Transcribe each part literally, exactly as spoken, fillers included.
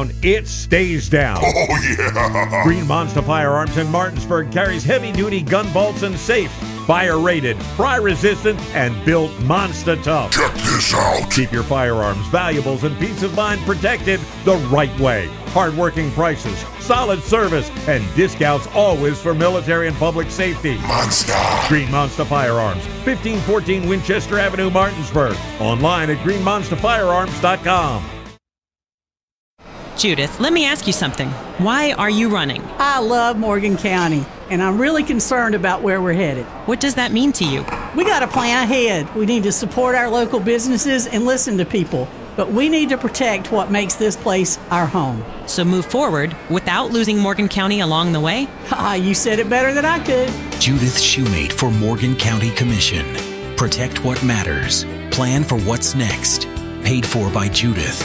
down, it stays down. Oh, yeah! Green Monster Firearms in Martinsburg carries heavy-duty gun vaults and safes. Fire-rated, fry-resistant, and built monster tough. Check this out. Keep your firearms, valuables, and peace of mind protected the right way. Hard-working prices, solid service, and discounts always for military and public safety. Monster. Green Monster Firearms, fifteen fourteen Winchester Avenue, Martinsburg. Online at green monster firearms dot com. Judith, let me ask you something. Why are you running? I love Morgan County, and I'm really concerned about where we're headed. What does that mean to you? We got to plan ahead. We need to support our local businesses and listen to people. But we need to protect what makes this place our home. So move forward without losing Morgan County along the way? Ah, you said it better than I could. Judith Shoemate for Morgan County Commission. Protect what matters. Plan for what's next. Paid for by Judith.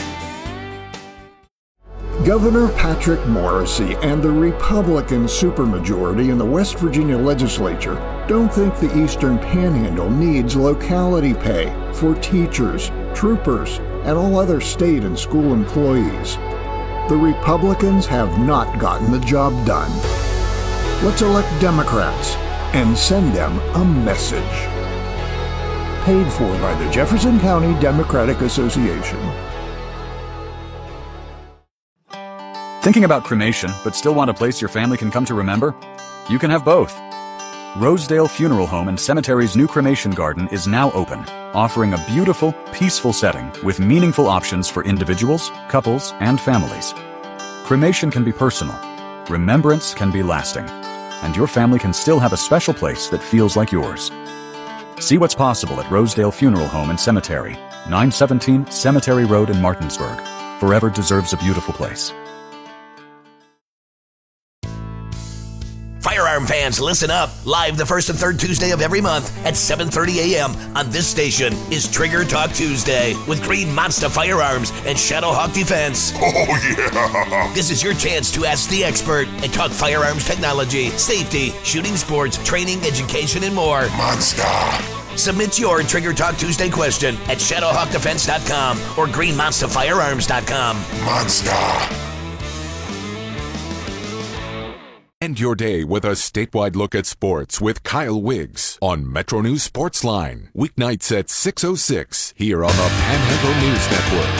Governor Patrick Morrisey and the Republican supermajority in the West Virginia legislature don't think the Eastern Panhandle needs locality pay for teachers, troopers, and all other state and school employees. The Republicans have not gotten the job done. Let's elect Democrats and send them a message. Paid for by the Jefferson County Democratic Association. Thinking about cremation, but still want a place your family can come to remember? You can have both. Rosedale Funeral Home and Cemetery's new cremation garden is now open, offering a beautiful, peaceful setting with meaningful options for individuals, couples, and families. Cremation can be personal, remembrance can be lasting, and your family can still have a special place that feels like yours. See what's possible at Rosedale Funeral Home and Cemetery, nine seventeen Cemetery Road in Martinsburg. Forever deserves a beautiful place. Firearm fans, listen up. Live the first and third Tuesday of every month at seven thirty a.m. on this station is Trigger Talk Tuesday with Green Monster Firearms and Shadowhawk Defense. Oh, yeah! This is your chance to ask the expert and talk firearms technology, safety, shooting sports, training, education, and more. Monster. Submit your Trigger Talk Tuesday question at shadowhawk defense dot com or green monster firearms dot com. Monster. End your day with a statewide look at sports with Kyle Wiggs on Metro News Sportsline. Weeknights at six oh six here on the Panhandle News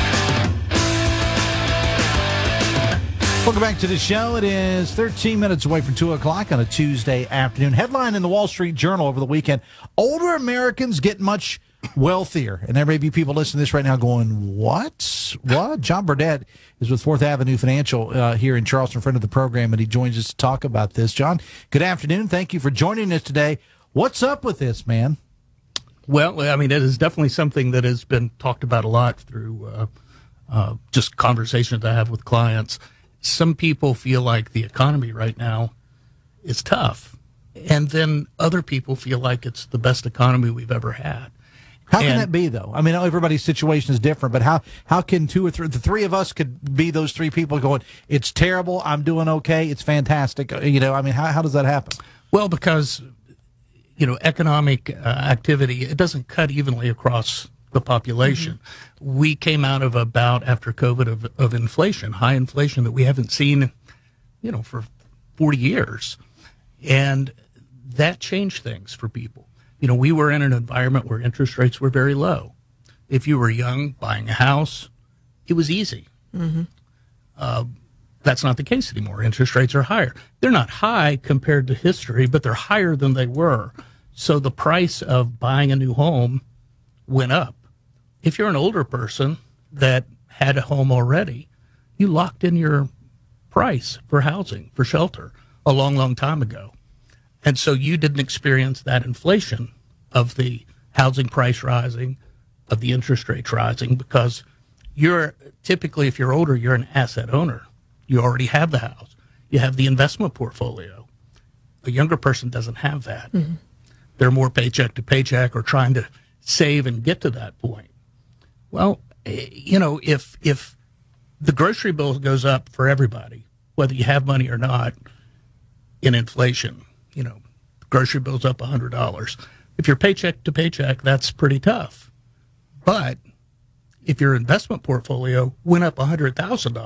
Network. Welcome back to the show. It is thirteen minutes away from two o'clock on a Tuesday afternoon. Headline in the Wall Street Journal over the weekend: older Americans get much wealthier. And there may be people listening to this right now going, what? What? John Burdett is with Fourth Avenue Financial uh, here in Charleston, friend of the program, and he joins us to talk about this. John, good afternoon. Thank you for joining us today. What's up with this, man? Well, I mean, it is definitely something that has been talked about a lot through uh, uh, just conversations I have with clients. Some people feel like the economy right now is tough, and then other people feel like it's the best economy we've ever had. How can and, that be, though? I mean, everybody's situation is different, but how, how can two or three, the three of us could be those three people going, it's terrible, I'm doing okay, it's fantastic. You know, I mean, how, how does that happen? Well, because, you know, economic uh, activity, it doesn't cut evenly across the population. Mm-hmm. We came out of a bout after COVID of, of inflation, high inflation that we haven't seen, you know, for forty years. And that changed things for people. You know, we were in an environment where interest rates were very low. If you were young, buying a house, it was easy. Mm-hmm. Uh, that's not the case anymore. Interest rates are higher. They're not high compared to history, but they're higher than they were. So the price of buying a new home went up. If you're an older person that had a home already, you locked in your price for housing, for shelter, a long, long time ago. And so you didn't experience that inflation of the housing price rising, of the interest rates rising, because you're typically, if you're older, you're an asset owner. You already have the house. You have the investment portfolio. A younger person doesn't have that. Mm-hmm. They're more paycheck to paycheck or trying to save and get to that point. Well, you know, if if the grocery bill goes up for everybody, whether you have money or not, in inflation, you know, the grocery bill's up one hundred dollars. If you're paycheck to paycheck, that's pretty tough. But if your investment portfolio went up one hundred thousand dollars,